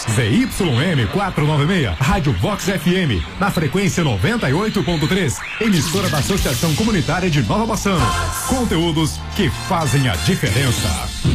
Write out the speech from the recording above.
ZYM 496, Rádio Vox FM, na frequência 98.3, emissora da Associação Comunitária de Nova Bassano. Conteúdos que fazem a diferença.